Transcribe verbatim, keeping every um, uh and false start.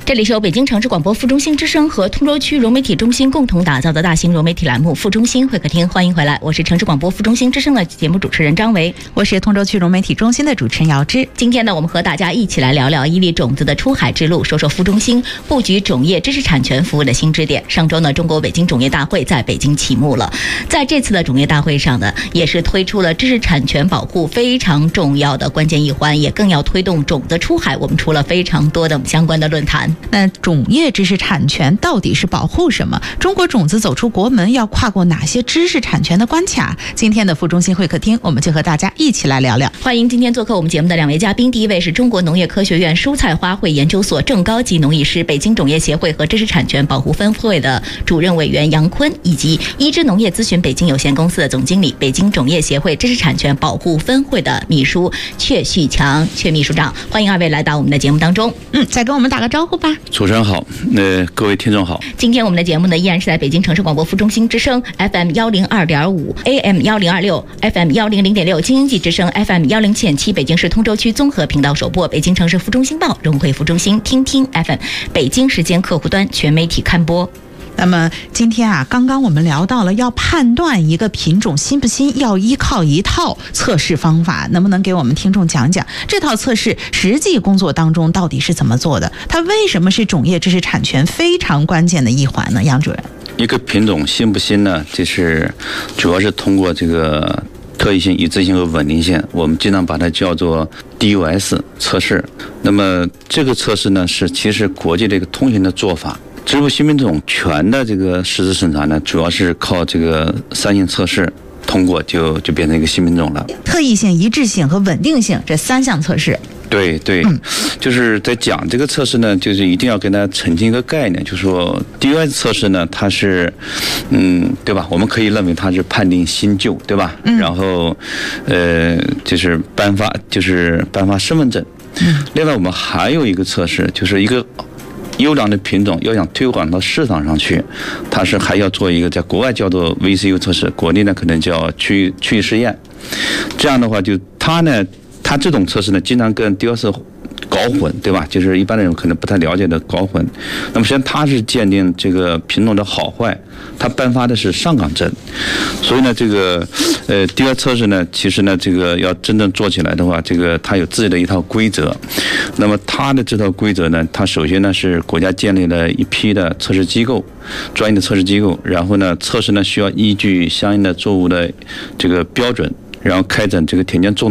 这里是由北京城市广播副中心之声和通州区融媒体中心共同打造的大型融媒体栏目副中心会客厅，欢迎回来，我是城市广播副中心之声的节目主持人张维， 我是通州区融媒体中心的主持人姚芝。 今天呢，我们和大家一起来聊聊伊利种子的出海之路，说说副中心布局种业知识产权服务的新支点。上周呢，中国北京种业大会在北京启幕了，在这次的种业大会上呢，也是推出了知识产权保护非常重要的关键一环，也更要推动种子出海。我们出了非常多的相关的论坛。 那种业知识产权到底是保护什么？中国种子走出国门要跨过哪些知识产权的关卡？今天的副中心会客厅，我们就和大家一起来聊聊。 欢迎今天做客我们节目的两位嘉宾，第一位是中国农业科学院蔬菜花卉研究所正高级农艺师、北京种业协会和知识产权保护分会的主任委员杨坤，以及一知农业咨询北京有限公司的总经理、北京种业协会知识产权保护分会的秘书阙旭强阙秘书长。欢迎二位来到我们的节目当中。 嗯，再跟我们打个招呼吧。 主持人好，呃，各位听众好。 今天我们的节目呢，依然是在北京城市广播副中心之声 F M 幺零二点五 A M 幺零二六 F M 幺零零点六京津冀之声 F M 幺零七点七北京市通州区综合频道首播，北京城市副中心报融汇副中心听听 F M 北京时间客户端全媒体看播。 那么今天啊，刚刚我们聊到了要判断一个品种新不新，要依靠一套测试方法，能不能给我们听众讲讲这套测试实际工作当中到底是怎么做的？它为什么是种业知识产权非常关键的一环呢？杨主任， 一个品种新不新呢，就是主要是通过这个特异性、一致性和稳定性，我们经常把它叫做 D U S 测试。那么这个测试呢，是其实国际的一个通行的做法。植物新品种全的这个实质审查呢，主要是靠这个三性测试通过就就变成一个新品种了。 特异性、一致性和稳定性这三项测试。 对对、嗯，就是在讲这个测试呢，就是一定要跟大家澄清一个概念，就是说 D U S 测试呢，它是，嗯，对吧？我们可以认为它是判定新旧，对吧？嗯、然后，呃，就是颁发就是颁发身份证。嗯。另外，我们还有一个测试，就是一个优良的品种要想推广到市场上去，它是还要做一个在国外叫做 V C U 测试，国内呢可能叫区域区域试验。这样的话，就它呢。它这种测试呢，经常跟 D U S 搞混，对吧？就是一般人可能不太了解的搞混。那么实际上它是鉴定这个品种的好坏，它颁发的是上岗证。所以呢，这个呃 D U S 测试呢，其实呢，这个要真正做起来的话，这个它有自己的一套规则。那么它的这套规则呢，它首先呢是国家建立了一批的测试机构，专业的测试机构，然后呢测试呢需要依据相应的作物的这个标准，然后开展这个田间种